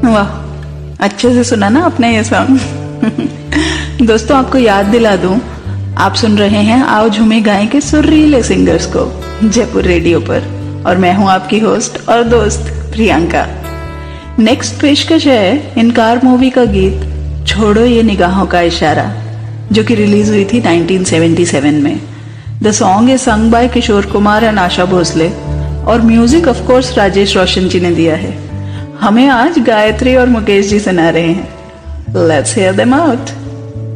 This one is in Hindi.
वाह, अच्छे से सुना ना आपने ये सॉन्ग। दोस्तों आपको याद दिला दूं, आप सुन रहे हैं आओ झूमे गाएं के सुरीले सिंगर्स को जयपुर रेडियो पर, और मैं हूं आपकी होस्ट और दोस्त प्रियंका। नेक्स्ट पेशकश है इनकार मूवी का गीत छोड़ो ये निगाहों का इशारा, जो कि रिलीज हुई थी 1977 में। The song is sung by Kishore Kumar and Asha Bhosle, और म्यूजिक ऑफ कोर्स राजेश रोशन जी ने दिया है। हमें आज गायत्री और मुकेश जी सुना रहे हैं। Let's hear them out.